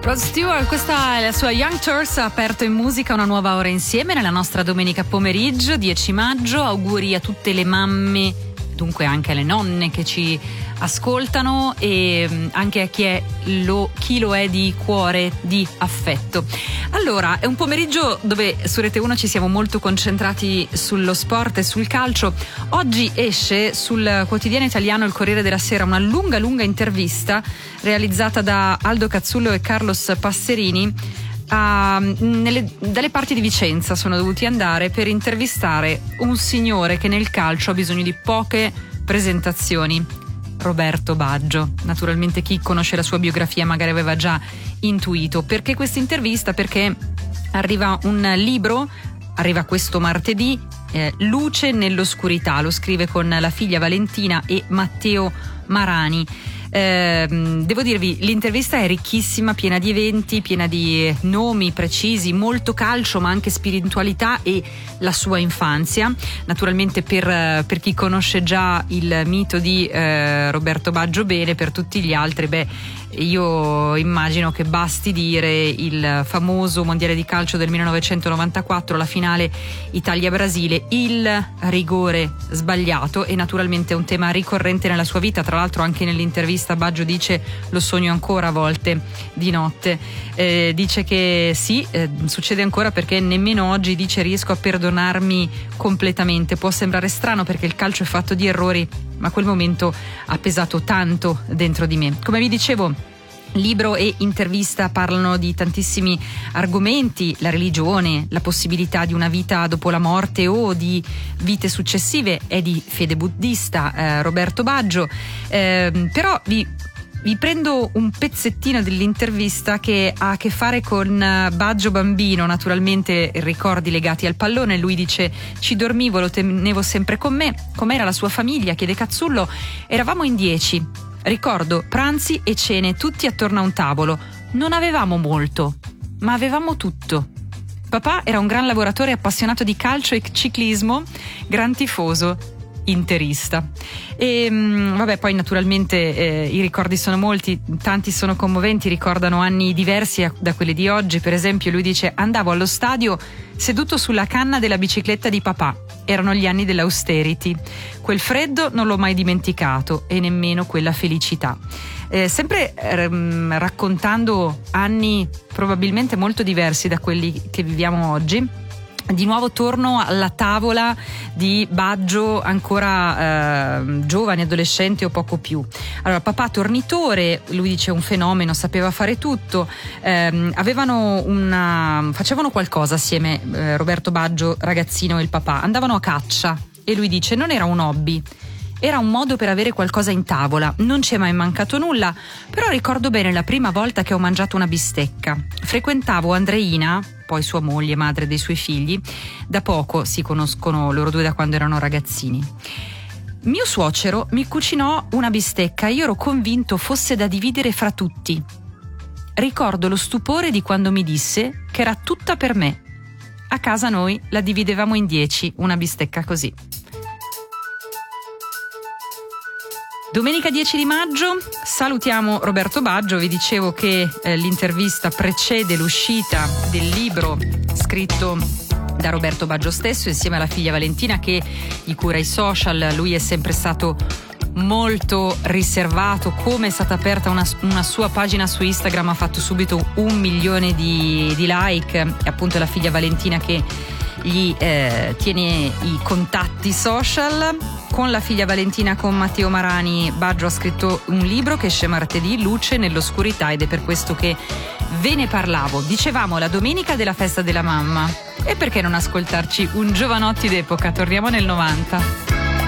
Rod Stewart, questa è la sua Young Turks, ha aperto in musica una nuova ora insieme nella nostra domenica pomeriggio, 10 maggio. Auguri a tutte le mamme, dunque anche alle nonne che ci ascoltano, e anche a chi lo è di cuore, di affetto. Allora, è un pomeriggio dove su Rete 1 ci siamo molto concentrati sullo sport e sul calcio. Oggi esce sul quotidiano italiano Il Corriere della Sera una lunga intervista realizzata da Aldo Cazzullo e Carlos Passerini. Dalle parti di Vicenza sono dovuti andare per intervistare un signore che nel calcio ha bisogno di poche presentazioni: Roberto Baggio. Naturalmente chi conosce la sua biografia magari aveva già intuito. Perché questa intervista? Perché arriva un libro, arriva questo martedì, Luce nell'oscurità, lo scrive con la figlia Valentina e Matteo Marani. Devo dirvi, l'intervista è ricchissima, piena di eventi, piena di nomi precisi, molto calcio ma anche spiritualità e la sua infanzia. Naturalmente per chi conosce già il mito di Roberto Baggio bene, per tutti gli altri io immagino che basti dire il famoso mondiale di calcio del 1994, la finale Italia-Brasile, il rigore sbagliato, e naturalmente è un tema ricorrente nella sua vita. Tra l'altro anche nell'intervista Baggio dice: lo sogno ancora a volte di notte. Dice che sì, succede ancora, perché nemmeno oggi, dice, riesco a perdonarmi completamente. Può sembrare strano perché il calcio è fatto di errori, ma quel momento ha pesato tanto dentro di me. Come vi dicevo, libro e intervista parlano di tantissimi argomenti: la religione, la possibilità di una vita dopo la morte o di vite successive. È di fede buddista Roberto Baggio, però vi prendo un pezzettino dell'intervista che ha a che fare con Baggio bambino, naturalmente ricordi legati al pallone. Lui dice: ci dormivo, lo tenevo sempre con me. Com'era la sua famiglia? Chiede Cazzullo. Eravamo in 10, ricordo pranzi e cene tutti attorno a un tavolo. Non avevamo molto, ma avevamo tutto. Papà era un gran lavoratore, appassionato di calcio e ciclismo, gran tifoso, interista. E poi naturalmente i ricordi sono molti, tanti sono commoventi, ricordano anni diversi da quelli di oggi. Per esempio lui dice: andavo allo stadio seduto sulla canna della bicicletta di papà, erano gli anni dell'austerity, quel freddo non l'ho mai dimenticato e nemmeno quella felicità. Sempre raccontando anni probabilmente molto diversi da quelli che viviamo oggi. Di nuovo torno alla tavola di Baggio, ancora giovane, adolescente o poco più. Allora, papà tornitore, lui dice un fenomeno, sapeva fare tutto. Facevano qualcosa assieme, Roberto Baggio ragazzino e il papà, andavano a caccia, e lui dice: non era un hobby, era un modo per avere qualcosa in tavola. Non ci è mai mancato nulla, però ricordo bene la prima volta che ho mangiato una bistecca. Frequentavo Andreina, poi sua moglie, madre dei suoi figli. Da poco si conoscono loro due, da quando erano ragazzini. Mio suocero mi cucinò una bistecca e io ero convinto fosse da dividere fra tutti. Ricordo lo stupore di quando mi disse che era tutta per me. A casa noi la dividevamo in 10, una bistecca così. Domenica 10 di maggio salutiamo Roberto Baggio. Vi dicevo che l'intervista precede l'uscita del libro scritto da Roberto Baggio stesso insieme alla figlia Valentina, che gli cura i social. Lui è sempre stato molto riservato. Come è stata aperta una sua pagina su Instagram ha fatto subito 1 milione di like, e appunto è la figlia Valentina che gli tiene i contatti social. Con la figlia Valentina, con Matteo Marani, Baggio ha scritto un libro che esce martedì, Luce nell'oscurità, ed è per questo che ve ne parlavo. Dicevamo la domenica della festa della mamma, e perché non ascoltarci un Giovanotti d'epoca? Torniamo nel 90.